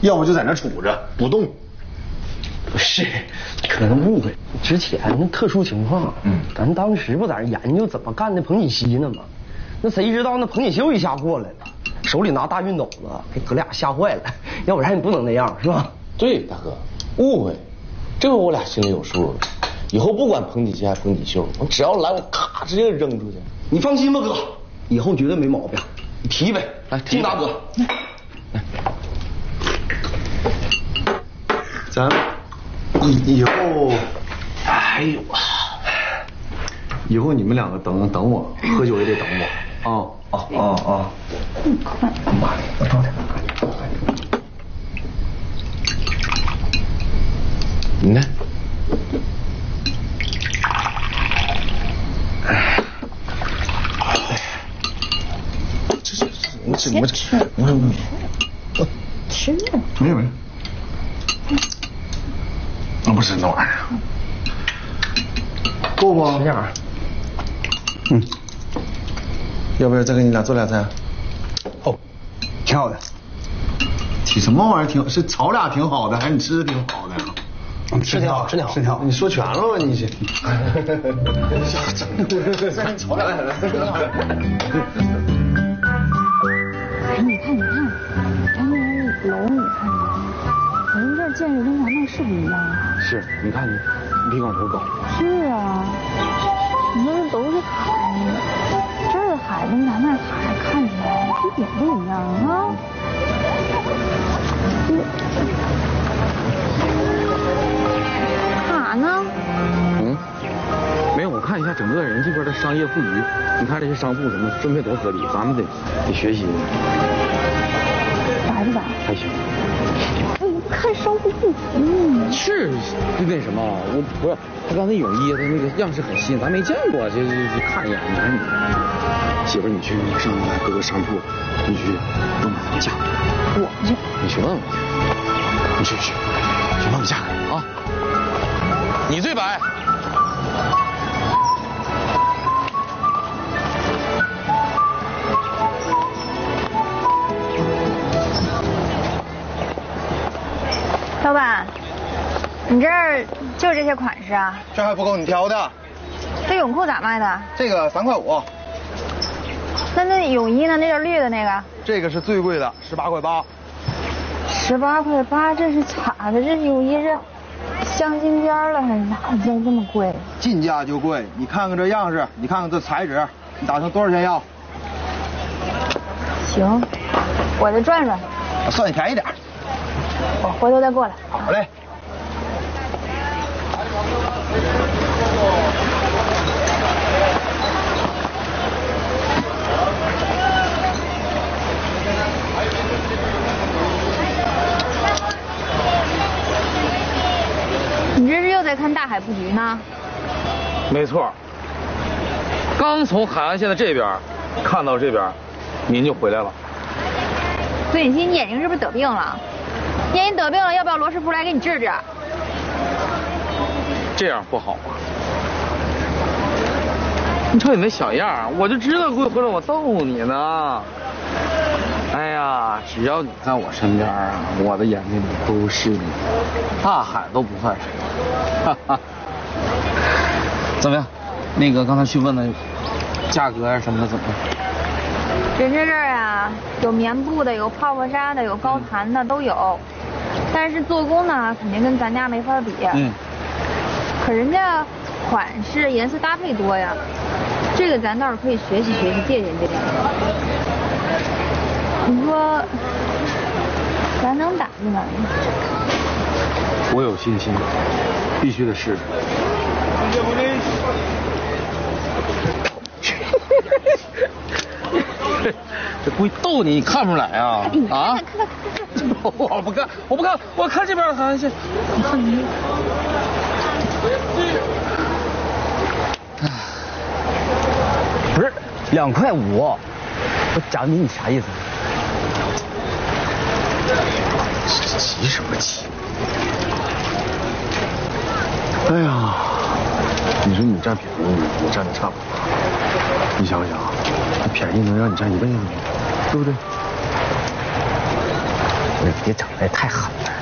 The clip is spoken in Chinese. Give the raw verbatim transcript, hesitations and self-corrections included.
要么就在那杵着不动。 不是，可能误会。之前那特殊情况，嗯，咱当时不在那研究怎么干的彭锦熙呢吗？那谁知道那彭锦秀一下过来了，手里拿大熨斗子，给哥俩吓坏了。要不然你不能那样，是吧？ 对，大哥，误会，这个我俩心里有数了。以后不管彭锦熙还是彭锦秀，我只要来，我咔直接扔出去。 你放心吧，哥，以后绝对没毛病。你提呗， 来， 听大哥。 来， 咱以以后， 哎呦， 以后你们两个等等我，喝酒也得等我啊！哦哦哦， 嗯，快， 妈的，我倒点。 你呢？这这这，我这我这我我吃呢？ 没有没有，那不是那玩意儿，够不？ 这样。 嗯，要不要再给你俩做俩菜？ 哦，挺好的。 提什么玩意儿挺？是炒俩挺好的，还是你吃的挺好的呀？ 吃挺好，吃挺好， 吃挺好。你说全了吧你这？再给你炒俩。 哎，你看，你看，咱那楼你看着没？我们这儿建筑跟咱那是不一样啊。 是，你看你比广头高。 是啊，你说这都是海，这儿的海跟咱那儿海看起来一点不一样啊。哪呢？ 嗯，没有，我看一下整个人这边的商业布局，你看这些商铺什么分配多合理，咱们得得学习。 白不白？ 还行。 哎，你不看商铺布局吗？ 是，就那什么，我不是他刚才泳衣，他那个样式很新，咱没见过，这这这看一眼。你看你媳妇儿，你去上各个商铺，你去问问价格。 我去。 你去问问去，你去去去问问价格啊。你最白。 老板，你这儿就这些款式啊？ 这还不够你挑的。 这泳裤咋卖的？ 这个三块五。 那那泳衣呢？那件绿的那个？ 这个是最贵的，十八块八。 十八块八，这是咋的？这泳衣是镶金边了还是哪件这么贵？ 进价就贵，你看看这样式，你看看这材质，你打算多少钱要？ 行，我再转转。 我算你便宜点。 我回头再过来。 好嘞。 你这是又在看大海布局呢？ 没错，刚从海岸线的这边看到这边，您就回来了。 孙锦熙，你眼睛是不是得病了？眼睛得病了，要不要罗师傅来给你治治？ 这样不好啊！你瞅你那小样，我就知道会回来我揍你呢。哎呀，只要你在我身边啊，我的眼睛里都是你，大海都不算什么。哈哈。怎么样？那个刚才去问的价格啊什么的怎么样？ 人家这儿啊，有棉布的，有泡泡纱的，有高弹的，都有。但是做工呢，肯定跟咱家没法比。 嗯。 可人家款式、颜色搭配多呀，这个咱倒是可以学习学习、借鉴借鉴。你说，咱能打进来吗？ 我有信心，必须得试试。这故意逗你，你看不出来啊？啊！我不看，我不看，我看这边的海岸线。你看你。 不是两块五，我奖你，你啥意思？ 急什么急？哎呀，你说你占便宜，我占的差不多。你想想，这便宜能让你占一辈子吗？对不对？ 你别整的太狠了。